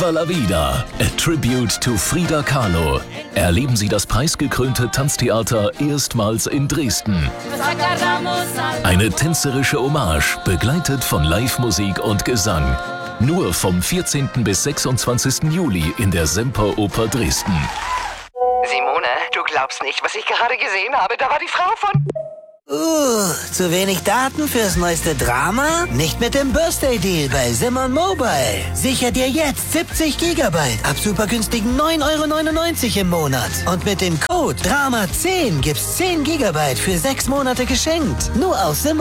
Viva la Vida, a tribute to Frida Kahlo. Erleben Sie das preisgekrönte Tanztheater erstmals in Dresden. Eine tänzerische Hommage, begleitet von Live-Musik und Gesang. Nur vom 14. bis 26. Juli in der Semperoper Dresden. Simone, du glaubst nicht, was ich gerade gesehen habe. Da war die Frau von... zu wenig Daten fürs neueste Drama? Nicht mit dem Birthday Deal bei Simon Mobile. Sicher dir jetzt 70 GB ab super günstigen 9,99 € im Monat. Und mit dem Code DRAMA10 gibt's 10 GB für 6 Monate geschenkt. Nur auf Simon.